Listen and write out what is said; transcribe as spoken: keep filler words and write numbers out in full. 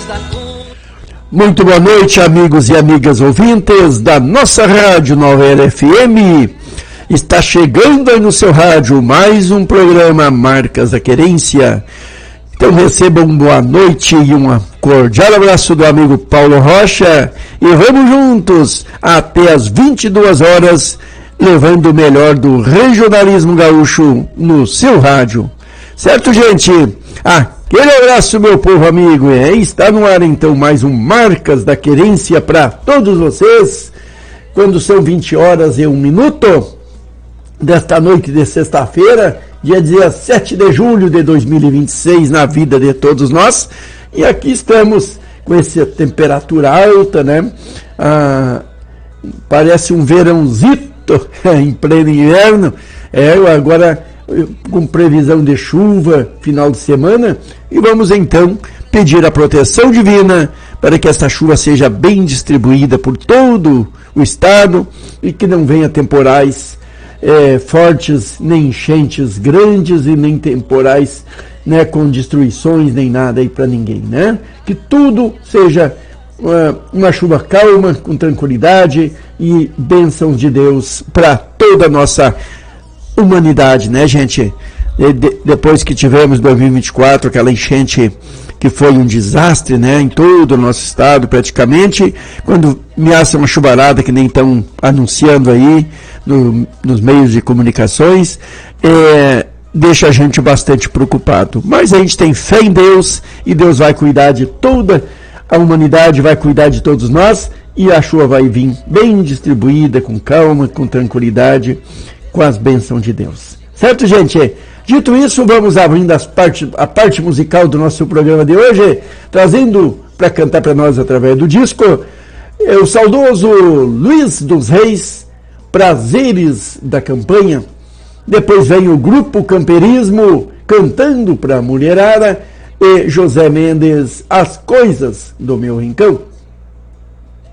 Muito boa noite, amigos e amigas ouvintes da nossa Rádio Nova Era F M. Está chegando aí no seu rádio mais um programa Marcas da Querência. Então recebam boa noite e um cordial abraço do amigo Paulo Rocha. E vamos juntos até as vinte e duas horas, levando o melhor do regionalismo gaúcho no seu rádio. Certo, gente? Aquele abraço, meu povo amigo. É, está no ar então mais um Marcas da Querência para todos vocês. Quando são vinte horas e um minuto desta noite de sexta-feira, dia dezessete de julho de dois mil e vinte e seis, na vida de todos nós. E aqui estamos com essa temperatura alta, né? Ah, parece um verãozito em pleno inverno. É, agora com previsão de chuva final de semana, e vamos então pedir a proteção divina para que esta chuva seja bem distribuída por todo o estado e que não venha temporais é, fortes, nem enchentes grandes e nem temporais, né, com destruições nem nada aí para ninguém, né? Que tudo seja uma, uma chuva calma, com tranquilidade e bênçãos de Deus para toda a nossa humanidade, né, gente? De, de, depois que tivemos dois mil e vinte e quatro, aquela enchente que foi um desastre, né, em todo o nosso estado praticamente, quando ameaça uma chuvarada que nem estão anunciando aí no, nos meios de comunicações, é, deixa a gente bastante preocupado. Mas a gente tem fé em Deus e Deus vai cuidar de toda a humanidade, vai cuidar de todos nós e a chuva vai vir bem distribuída, com calma, com tranquilidade, com as bênçãos de Deus. Certo, gente? Dito isso, vamos abrindo as parte, a parte musical do nosso programa de hoje, trazendo para cantar para nós através do disco é o saudoso Luiz dos Reis, Prazeres da Campanha. Depois vem o Grupo Camperismo, Cantando para a Mulherada, e José Mendes, As Coisas do Meu Rincão.